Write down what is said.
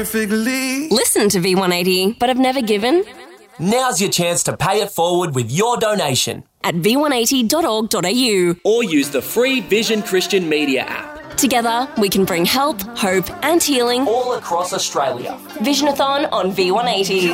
perfectly. Listen to V180 but have never given? Now's your chance to pay it forward with your donation. At v180.org.au. Or use the free Vision Christian Media app. Together, we can bring help, hope and healing all across Australia. Visionathon on V180.